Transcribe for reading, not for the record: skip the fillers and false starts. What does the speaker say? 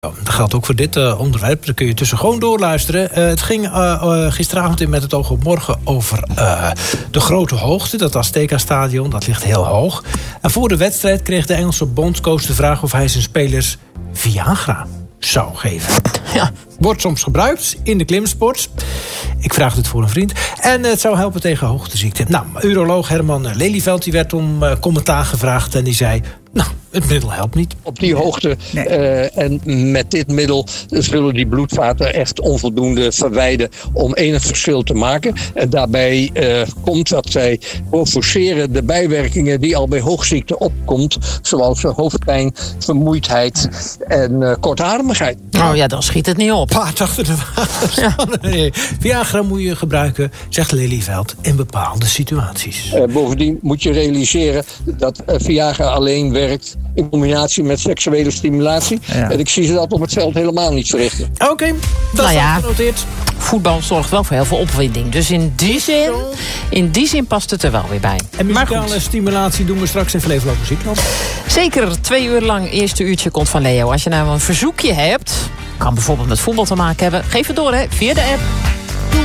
Dat geldt ook voor dit onderwerp. Daar kun je tussen gewoon doorluisteren. Het ging gisteravond in Met het oog op morgen over de grote hoogte. Dat Azteca-stadion, dat ligt heel hoog. En voor de wedstrijd kreeg de Engelse bondscoach de vraag of hij zijn spelers Viagra zou geven. Ja, wordt soms gebruikt in de klimsport. Ik vraag het voor een vriend. En het zou helpen tegen hoogteziekte. Nou, uroloog Herman Lelyveld die werd om commentaar gevraagd en die zei: nou, het middel helpt niet. Op die hoogte en met dit middel zullen die bloedvaten echt onvoldoende verwijden om enig verschil te maken. En daarbij komt dat zij forceren de bijwerkingen die al bij hoogziekte opkomt, zoals hoofdpijn, vermoeidheid en kortademigheid. Oh ja, dan schiet het niet op. Paard achter de wagens. Ja. Nee. Viagra moet je gebruiken, zegt Lelyveld, in bepaalde situaties. Bovendien moet je realiseren dat Viagra alleen werkt in combinatie met seksuele stimulatie. Ja. En ik zie ze dat op het veld helemaal niet verrichten. Oké, dat is genoteerd. Voetbal zorgt wel voor heel veel opwinding. Dus in die zin past het er wel weer bij. En muzikale stimulatie doen we straks in Flevoland Muziekland. Zeker, 2 uur lang. Eerste uurtje komt van Leo. Als je nou een verzoekje hebt, kan bijvoorbeeld met voetbal te maken hebben, geef het door via de app.